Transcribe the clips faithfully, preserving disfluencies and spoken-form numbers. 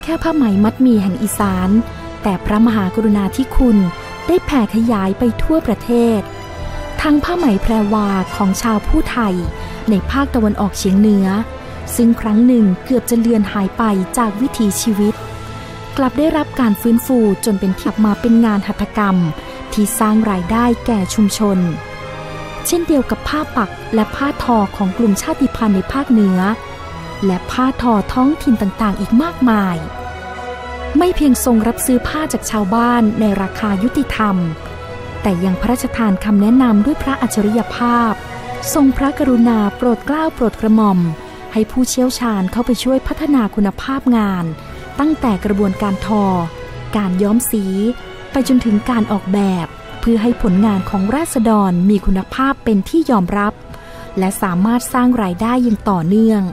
แค่ผ้าไหมมัดหมี่แห่งอีสานแต่พระมหากรุณาธิคุณได้แผ่ขยายไปทั่วประเทศทั้งผ้าไหมแพรวาของชาวผู้ไทยในภาคตะวันออกเฉียงเหนือซึ่งครั้งหนึ่งเกือบจะเลือนหายไปจากวิถีชีวิตกลับได้รับการฟื้นฟูจนเป็นที่กลับมาเป็นงานหัตถกรรมที่สร้างรายได้แก่ชุมชนเช่นเดียวกับผ้าปักและผ้าทอของกลุ่มชาติพันธุ์ในภาคเหนือและผ้าทอท้องถิ่นต่างๆอีกมากมายไม่เพียงทรงรับซื้อผ้าจากชาวบ้านในราคายุติธรรมแต่ยังพระราชทานคำแนะนำด้วยพระอัจฉริยภาพทรงพระกรุณาโปรดเกล้าโปรดกระหม่อมให้ผู้เชี่ยวชาญเข้าไปช่วยพัฒนาคุณภาพงานตั้งแต่กระบวนการทอการย้อมสีไปจนถึงการออกแบบเพื่อให้ผลงานของราษฎรมีคุณภาพเป็นที่ยอมรับและสามารถสร้างรายได้อย่างต่อเนื่อง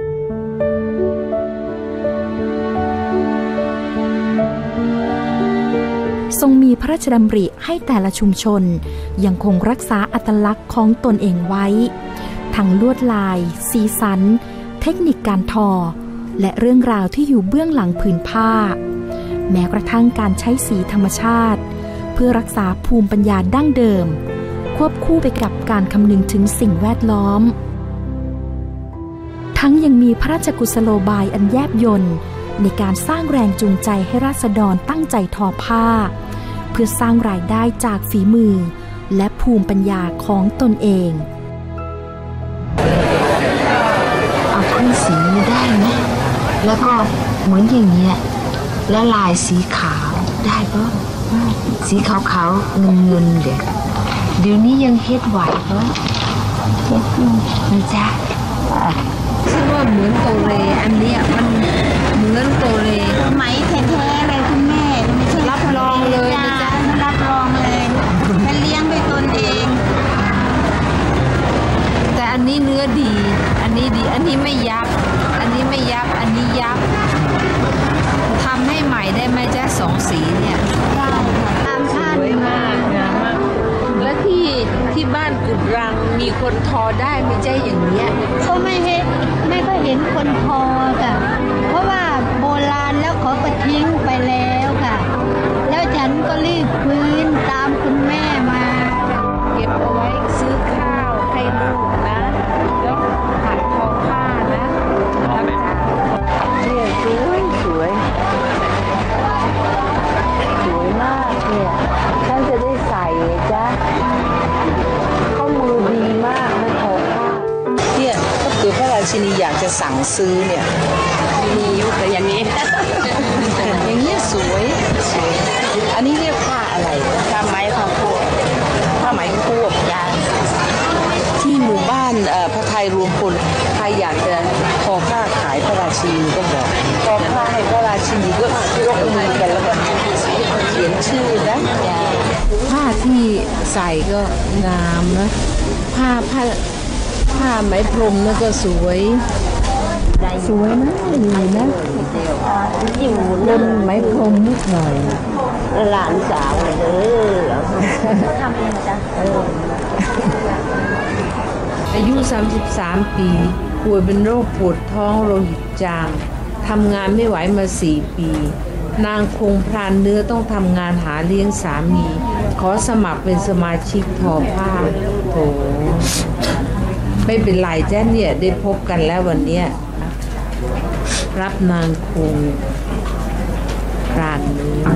ทรงมีพระราชดำริให้แต่ละชุมชนยังคงรักษาอัตลักษณ์ของตนเองไว้ทั้งลวดลายสีสันเทคนิคการทอและเรื่องราวที่อยู่เบื้องหลังผืนผ้าแม้กระทั่งการใช้สีธรรมชาติเพื่อรักษาภูมิปัญญาดั้งเดิมควบคู่ไปกับการคำนึงถึงสิ่งแวดล้อมทั้งยังมีพระราชกุศโลบายอันแยบยลในการสร้างแรงจูงใจให้ราษฎรตั้งใจทอผ้าเพื่อสร้างรายได้จากฝีมือและภูมิปัญญาของตนเองเอาขึ้นสีได้ไหมแล้วก็เหมือนอย่างเงี้ยแล้วลายสีขาวได้ปะสีขาวขาวเงินเงินเดี๋ยวเดี๋ยวนี้ยังเฮ็ดไหวปะเฮ็ดอยู่นะจ๊ะชื่อว่าเหมือนโตเลอันนี้มันเหมือนโตเลไหมแท้ๆเลยคุณแม่ไม่ใช่รับรองเลยนะจ๊ะรับรองเลยมันเลี้ยงด้วยตนเองแต่อันนี้เนื้อดีอันนี้ดีอันนี้ไม่ยับอันนี้ไม่ยับอันนี้ยับทำให้ใหม่ได้ไหมจ๊ะสองสีเนี่ยได้ตามท่านมากนะมากและที่ที่บ้านกุดรังมีคนทอได้ไม่ใช่อย่างเนี้ยเขาไม่เห็นไม่ก็เห็นคนทอค่ะเพราะว่าโบราณแล้วเขาก็ทิ้งไปแล้วค่ะแล้วฉันก็รีบฟื้นตามคุณแม่มาเก็บเอาไว้ซื้อข้าวให้ลูกนะแล้วหัดทอผ้านะเนี่ยสวยสวยสวยมากเนี่ยฉันจะได้ใส่จ้ะเขามือดีมากไม่ทอผ้าเนี่ยถ้าเกิดพระราชินีอยากจะสั่งซื้อเนี่ยมีอยู่แต่อย่างนี้อย่างนี้สวยสวยอันนี้เรียกผ้าอะไรผ้าไหมผ้าพวกผ้าไหมพวกยาที่หมู่บ้านพระไทยรวมพลใครอยากจะทอผ้าขายพระราชินีก็บอกทอผ้าให้พระราชินีก็ยกมือกันแล้วก็เขียนชื่อนะผ้าที่ใส่ก็งามนะผ้าผ้าผ้าไหมพรมนั่นก็สวยสวยนะดีนะอยู่นั่นไหมพรมนิดหน่อยหลานสาวเลยเออทำเองจ้ะอายุสามสิบสามปีป่วยเป็นโรคปวดท้องโลหิตจางทำงานไม่ไหวมาสี่ปีนางคงพรานเนื้อต้องทำงานหาเลี้ยงสามีขอสมัครเป็นสมาชิกทอผ้าโถไม่เป็นไรจ้ะเนี่ยได้พบกันแล้ววันนี้รับนางคงพรานเนื้อ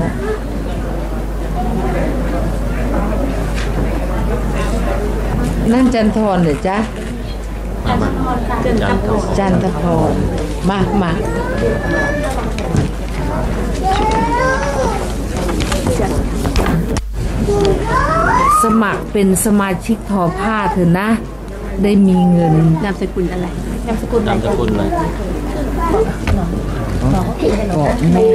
นั่นจันทรเหรอจ๊ะจันทพรมามาสมัครเป็นสมาชิกทอผ้าเถอะนะได้มีเงินนามสกุลอะไรนามสกุลอะไรนามสกุลอะไรบอกแม่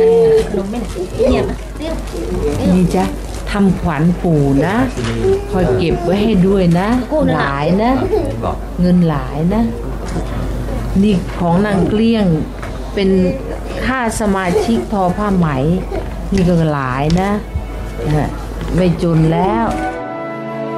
นี่จ๊ะทำขวัญปู่นะคอยเก็บไว้ให้ด้วยนะหลายนะเงินหลายนะนี่ของนางเกลี้ยงเป็นค่าสมาชิกทอผ้าไหมนี่ก็หลายนะไม่จนแล้ว